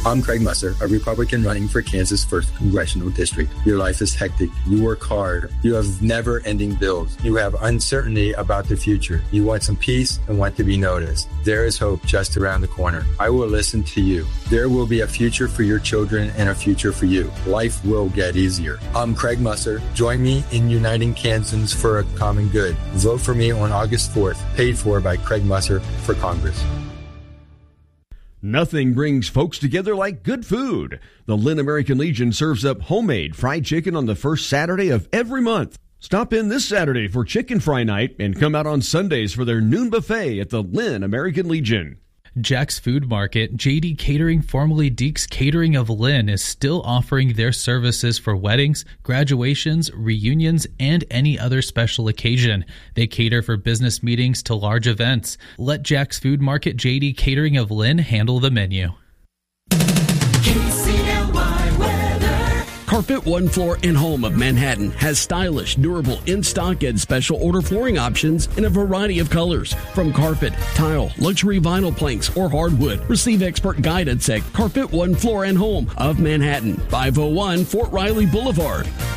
I'm Craig Musser, a Republican running for Kansas' 1st Congressional District. Your life is hectic. You work hard. You have never-ending bills. You have uncertainty about the future. You want some peace and want to be noticed. There is hope just around the corner. I will listen to you. There will be a future for your children and a future for you. Life will get easier. I'm Craig Musser. Join me in uniting Kansans for a common good. Vote for me on August 4th, paid for by Craig Musser for Congress. Nothing brings folks together like good food. The Lynn American Legion serves up homemade fried chicken on the first Saturday of every month. Stop in this Saturday for Chicken Fry Night and come out on Sundays for their noon buffet at the Lynn American Legion. Jack's Food Market, JD Catering, formerly Deeks Catering of Lynn, is still offering their services for weddings, graduations, reunions, and any other special occasion. They cater for business meetings to large events. Let Jack's Food Market, JD Catering of Lynn handle the menu. Carpet One Floor and Home of Manhattan has stylish, durable, in-stock and special order flooring options in a variety of colors. From carpet, tile, luxury vinyl planks, or hardwood. Receive expert guidance at Carpet One Floor and Home of Manhattan, 501 Fort Riley Boulevard.